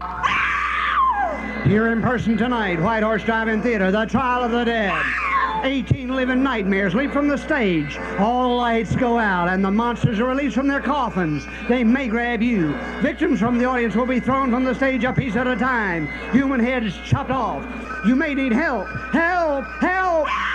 Here in person tonight, White Horse Drive-In Theater, The Trial of the Dead. 18 living nightmares leap from the stage. All lights go out and the monsters are released from their coffins. They may grab you. Victims from the audience will be thrown from the stage a piece at a time. Human heads chopped off. You may need help. Help! Help!